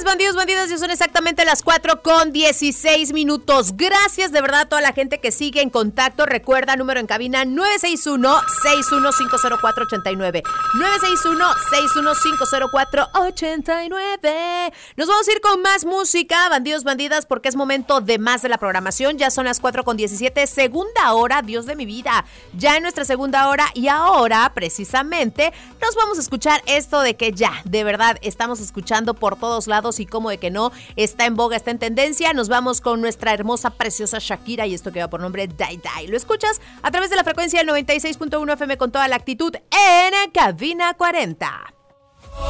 Bandidos, bandidas, ya son exactamente las 4:16. Gracias de verdad a toda la gente que sigue en contacto. Recuerda, número en cabina 961-6150489. 961-6150489. Nos vamos a ir con más música, bandidos, bandidas, porque es momento de más de la programación. Ya son las 4:17, segunda hora, Dios de mi vida. Ya en nuestra segunda hora, y ahora, precisamente, nos vamos a escuchar esto de que ya, de verdad, estamos escuchando por todos lados y como de que no, está en boga, está en tendencia. Nos vamos con nuestra hermosa, preciosa Shakira y esto que va por nombre Die Die. Lo escuchas a través de la frecuencia del 96.1 FM con toda la actitud en Cabina 40.